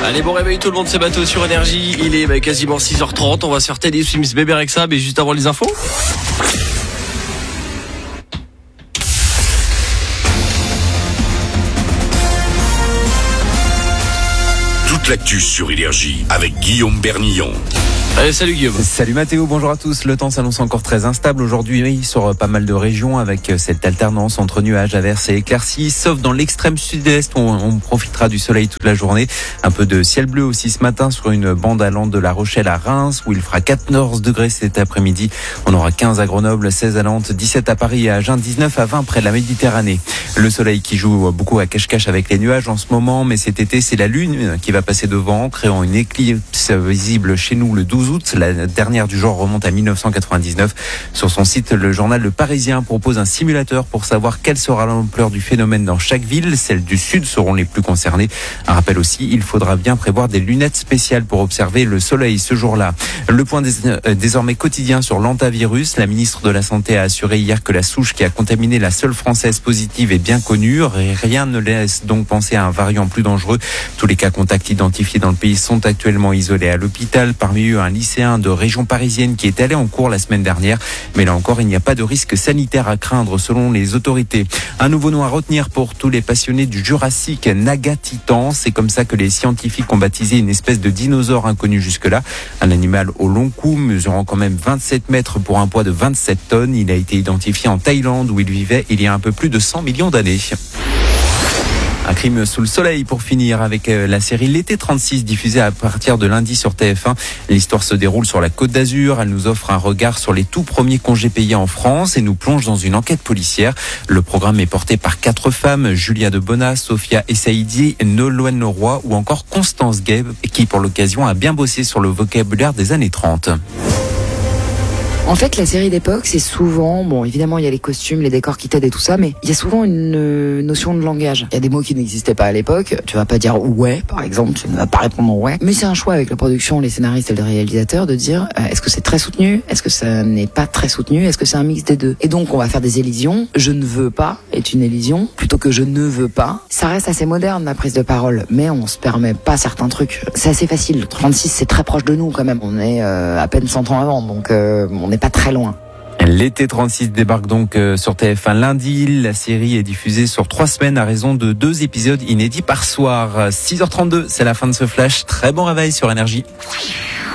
Allez, bon réveil tout le monde, c'est Bateau sur Énergie. Il est quasiment 6h30. On va se faire Teddy Swims Bébé Rexa, mais juste avant les infos. Toute l'actu sur Énergie avec Guillaume Bernillon. Allez, salut Guillaume. Salut Mathéo, bonjour à tous. Le temps s'annonce encore très instable aujourd'hui sur pas mal de régions avec cette alternance entre nuages, averses et éclaircies, sauf dans l'extrême sud-est où on profitera du soleil toute la journée. Un peu de ciel bleu aussi ce matin sur une bande allant de La Rochelle à Reims où il fera 14 degrés cet après-midi. On aura 15 à Grenoble, 16 à Nantes, 17 à Paris et à Agen, 19 à 20 près de la Méditerranée. Le soleil qui joue beaucoup à cache-cache avec les nuages en ce moment, mais cet été c'est la lune qui va passer devant, créant une éclipse visible chez nous le 12 août. La dernière du genre remonte à 1999. Sur son site, le journal Le Parisien propose un simulateur pour savoir quelle sera l'ampleur du phénomène dans chaque ville. Celles du sud seront les plus concernées. Un rappel aussi, il faudra bien prévoir des lunettes spéciales pour observer le soleil ce jour-là. Le point désormais quotidien sur l'hantavirus. La ministre de la Santé a assuré hier que la souche qui a contaminé la seule Française positive est bien connue. Rien ne laisse donc penser à un variant plus dangereux. Tous les cas contacts identifiés dans le pays sont actuellement isolés à l'hôpital. Parmi eux, un lycéen de région parisienne qui est allé en cours la semaine dernière. Mais là encore, il n'y a pas de risque sanitaire à craindre selon les autorités. Un nouveau nom à retenir pour tous les passionnés du Jurassique, Nagatitan. C'est comme ça que les scientifiques ont baptisé une espèce de dinosaure inconnu jusque-là. Un animal au long cou, mesurant quand même 27 mètres pour un poids de 27 tonnes. Il a été identifié en Thaïlande où il vivait il y a un peu plus de 100 millions d'années. Un crime sous le soleil pour finir avec la série L'été 36 diffusée à partir de lundi sur TF1. L'histoire se déroule sur la Côte d'Azur. Elle nous offre un regard sur les tout premiers congés payés en France et nous plonge dans une enquête policière. Le programme est porté par 4 femmes, Julia de Bona, Sophia Essaïdi, Nolwenn Leroy ou encore Constance Gabe qui pour l'occasion a bien bossé sur le vocabulaire des années 30. En fait, la série d'époque, c'est souvent, bon, évidemment, il y a les costumes, les décors qui t'aident et tout ça, mais il y a souvent une notion de langage. Il y a des mots qui n'existaient pas à l'époque. Tu vas pas dire ouais, par exemple, tu ne vas pas répondre ouais. Mais c'est un choix avec la production, les scénaristes et le réalisateur de dire, est-ce que c'est très soutenu? Est-ce que ça n'est pas très soutenu? Est-ce que c'est un mix des deux? Et donc, on va faire des élisions. Je ne veux pas est une élision, plutôt que je ne veux pas. Ça reste assez moderne, la prise de parole, mais on se permet pas certains trucs. C'est assez facile. 36, c'est très proche de nous, quand même. On est à peine 100 ans avant, donc on n'est pas très loin. L'été 36 débarque donc sur TF1 lundi. La série est diffusée sur 3 semaines à raison de 2 épisodes inédits par soir. 6h32, c'est la fin de ce flash. Très bon réveil sur Énergie.